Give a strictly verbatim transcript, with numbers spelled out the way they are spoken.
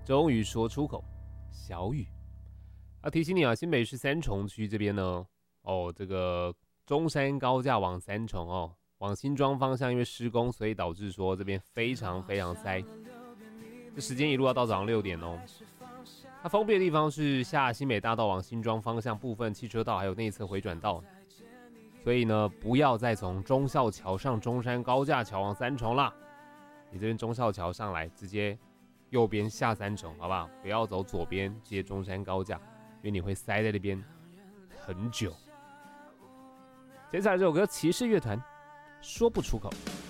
终于说出口，小雨。啊，提醒你啊，新北市三重区这边呢，哦，这个中山高架往三重哦，往新庄方向因为施工，所以导致说这边非常非常塞。这时间一路要到早上六点哦。它封闭的地方是下新北大道往新庄方向部分汽车道，还有内侧回转道。所以呢，不要再从忠孝桥上中山高架桥往三重啦。你这边忠孝桥上来，直接右边下三重，好不好？不要走左边接中山高架，因为你会塞在那边很久。接下来这首歌，骑士乐团，说不出口。